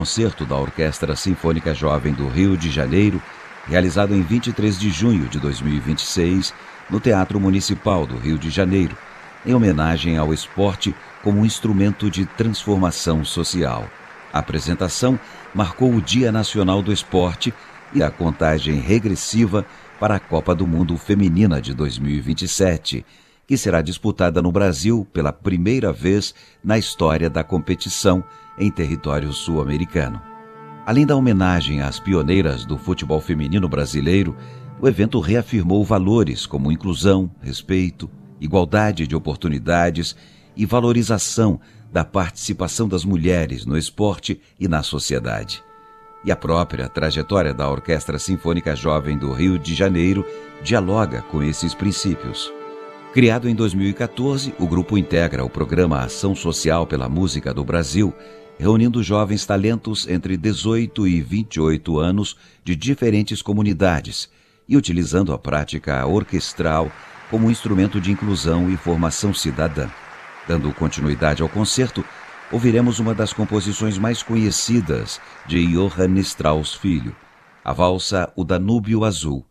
Concerto da Orquestra Sinfônica Jovem do Rio de Janeiro, realizado em 23 de junho de 2026, no Teatro Municipal do Rio de Janeiro, em homenagem ao esporte como instrumento de transformação social. A apresentação marcou o Dia Nacional do Esporte e a contagem regressiva para a Copa do Mundo Feminina de 2027, que será disputada no Brasil pela primeira vez na história da competição em território sul-americano. Além da homenagem às pioneiras do futebol feminino brasileiro, o evento reafirmou valores como inclusão, respeito, igualdade de oportunidades e valorização da participação das mulheres no esporte e na sociedade. E a própria trajetória da Orquestra Sinfônica Jovem do Rio de Janeiro dialoga com esses princípios. Criado em 2014, o grupo integra o programa Ação Social pela Música do Brasil, reunindo jovens talentos entre 18 e 28 anos de diferentes comunidades e utilizando a prática orquestral como instrumento de inclusão e formação cidadã. Dando continuidade ao concerto, ouviremos uma das composições mais conhecidas de Johann Strauss Filho, a valsa O Danúbio Azul,